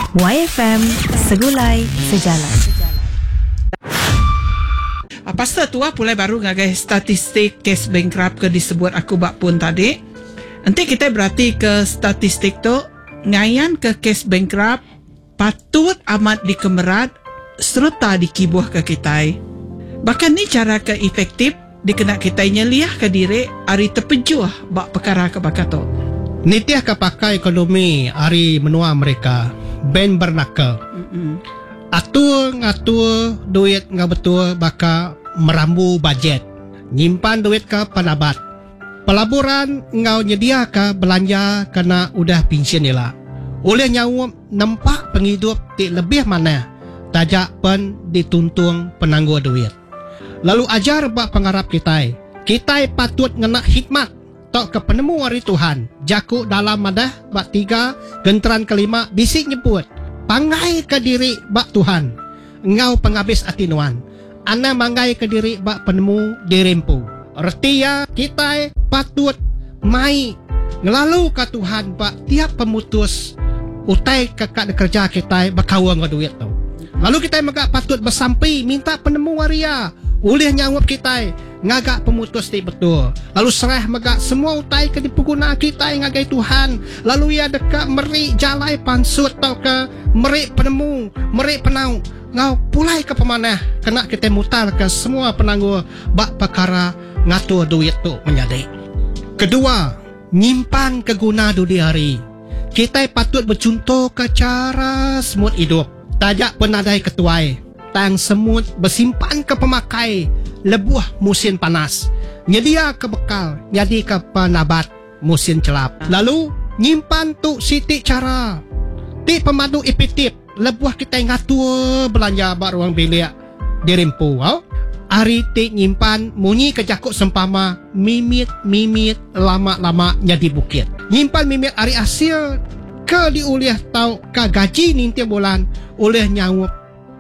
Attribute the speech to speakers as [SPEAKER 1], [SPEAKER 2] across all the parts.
[SPEAKER 1] YFM, segulai sejalan.
[SPEAKER 2] Pasal tu pulai baru ngagai statistik kes bankrupt ke disebut aku bak pun tadi. Nanti kita berarti ke statistik tu ngayan ke kes bankrupt patut amat dikemerat serta dikibuh ke kita. Bahkan ni cara ke efektif dikena kita nyeliah ke diri ari terpejuah bak perkara ke bakato.
[SPEAKER 3] Nitiah ke pakai ekonomi ari menua mereka ben bernakal. Atur duit ngah betul baka merambu budget. Nyimpan duit ke penabat. Pelaburan ngau nyedia ke belanja kena udah pension nila. Oleh nyawa nampak penghidup ti lebih mana tajak pen dituntung penangguh duit. Lalu ajar bak pengarap kita. Kita patut ngena hikmat tok ke penemu hari Tuhan. Jaku dalam madah bak 3 genteran kelima bisik nyebut. Pangai ke diri bak Tuhan. Engau penghabis atinuan. Ana mangai ke diri bak penemu dirimpu. Artinya kita patut mai ngelalu ke Tuhan bak tiap pemutus utai kakak kerja kita berkawang ke duit tu. Lalu kita magak patut bersampai minta penemu waria. Ulih nyawab kita ngagak pemutus ti betul. Lalu serah magak semua utai ke dipuguna kita ngagai Tuhan. Lalu ia dekat meri jalai pansut tau ke meri penemu, meri penau. Ngau pulai ke pemanah kena kita mutar ke semua penangguh bak perkara ngatur duit tu menjadi. Kedua, nyimpan keguna di hari. Kita patut bercontoh ke cara semut hidup. Tajak penadai ketuai. Tang semut bersimpan ke pemakai lebuh musim panas. Nyedia ke bekal, jadi ke penabat musim celap. Lalu nyimpan tu siti cara. Ti pemadu ipitip lebuh kita ngatur belanja bak ruang bilik dirimpu. Ari ti nyimpan munyi ke jakuk sempama mimit lama-lama jadi bukit. Nyimpan mimit ari hasil ke diuliah tau ke gaji ninti bulan oleh nyawup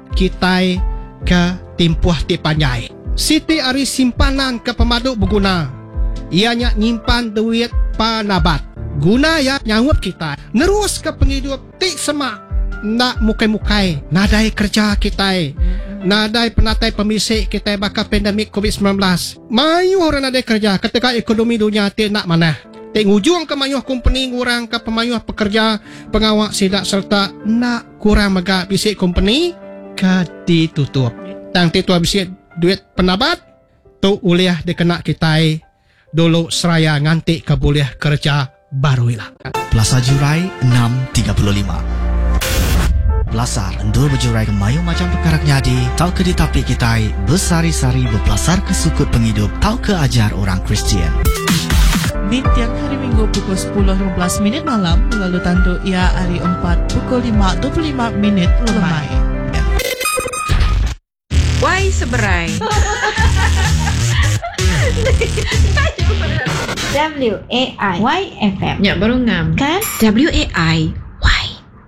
[SPEAKER 3] kita ke timpuh ti panjai. Siti ari simpanan ke pemadu berguna. Ianya nyimpan duit panabat. Guna ya nyawup kita. Nerus ke penghidup ti semak. Nak mukai-mukai. Nadai kerja kita. Nadai penatai pemisik kita bakal pandemik COVID-19. Mayu orang nadai kerja ketika ekonomi dunia ti nak mana. Ti ngujung ke mayuh company ngurang ke pemayuh pekerja pengawak sidak serta nak kurang megak bisik company ke ditutup. Tang ti tu bisik duit penabat tu uliah dikena kita dulu seraya nganti ke boleh kerja baru lah.
[SPEAKER 4] Plaza Jurai 635. Belasar endur berjurai ke mayu macam perkara nyadi. Tau ke ditapik kita bersari-sari berpelasar ke sukut penghidup. Tau ke ajar orang Kristian.
[SPEAKER 5] Di tiang hari Minggu pukul 10.15 malam, lalu tandu ia hari 4 pukul 5.25 lemai.
[SPEAKER 6] Why seberai?
[SPEAKER 7] WAI YFM.
[SPEAKER 6] Ya baru ngam.
[SPEAKER 7] Kan?
[SPEAKER 6] WAI